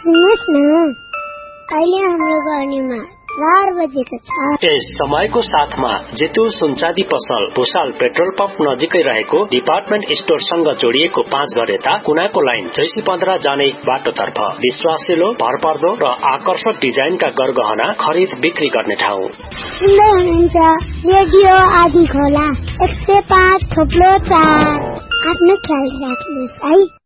सुन्नुहोस् न, अहिले हाम्रो गर्नेमा 4 बजेको छ। यस समयको साथमा जेतु सुनचाँदी पसल भुसाल पेट्रोल पम्प नजिकै रहेको डिपार्टमेन्ट स्टोरसँग जोडिएको 5 घर यता कुनाको लाइन जैसी 15 जाने बाटोतर्फ विश्वासिलो, भरपर्दो र आकर्षक डिजाइनका गरगहना खरिद बिक्री गर्ने ठाउँ। सुन्दै हुनुहुन्छ रेडियो आदि खोला 105 थोप्लो 4। आफ्नो ख्याल राख्नुहोस् है।